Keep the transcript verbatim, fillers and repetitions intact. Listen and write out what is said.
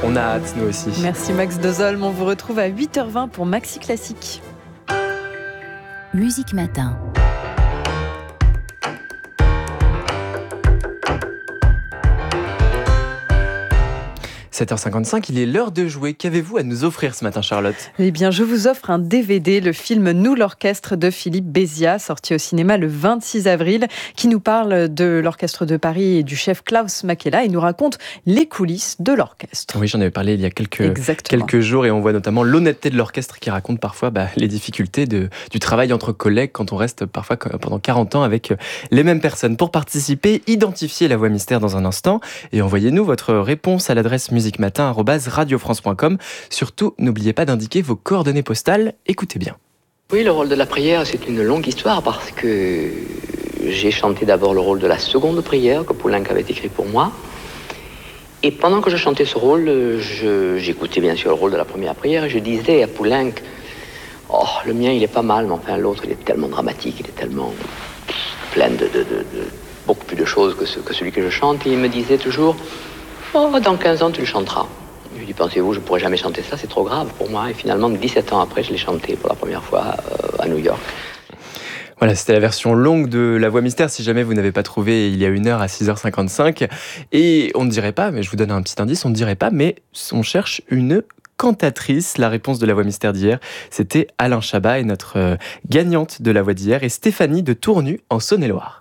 On a hâte, nous aussi. Merci Max Dozolm, on vous retrouve à huit heures vingt pour Maxi Classique. Musique Matin. sept heures cinquante-cinq, il est l'heure de jouer. Qu'avez-vous à nous offrir ce matin, Charlotte ? Eh bien, je vous offre un D V D, le film Nous l'Orchestre de Philippe Béziat, sorti au cinéma le vingt-six avril, qui nous parle de l'Orchestre de Paris et du chef Klaus Makela et nous raconte les coulisses de l'orchestre. Oui, j'en avais parlé il y a quelques, quelques jours et on voit notamment l'honnêteté de l'orchestre qui raconte parfois bah, les difficultés de, du travail entre collègues quand on reste parfois pendant quarante ans avec les mêmes personnes. Pour participer, identifiez la voix mystère dans un instant et envoyez-nous votre réponse à l'adresse musique matin arobase radio france point com. Surtout, n'oubliez pas d'indiquer vos coordonnées postales. Écoutez bien. Oui, le rôle de la prière, c'est une longue histoire parce que j'ai chanté d'abord le rôle de la seconde prière que Poulenc avait écrit pour moi. Et pendant que je chantais ce rôle, je, j'écoutais bien sûr le rôle de la première prière et je disais à Poulenc, oh, le mien il est pas mal, mais enfin l'autre il est tellement dramatique, il est tellement plein de, de, de, de beaucoup plus de choses que, ce, que celui que je chante. Et il me disait toujours, oh, dans quinze ans, tu le chanteras. Je lui dis, pensez-vous, je ne pourrais jamais chanter ça, c'est trop grave pour moi. Et finalement, dix-sept ans après, je l'ai chanté pour la première fois euh, à New York. Voilà, c'était la version longue de La Voix Mystère, si jamais vous n'avez pas trouvé il y a une heure à six heures cinquante-cinq. Et on ne dirait pas, mais je vous donne un petit indice, on ne dirait pas, mais on cherche une cantatrice. La réponse de La Voix Mystère d'hier, c'était Alain Chabat et notre gagnante de La Voix d'hier est Stéphanie de Tournu en Saône-et-Loire.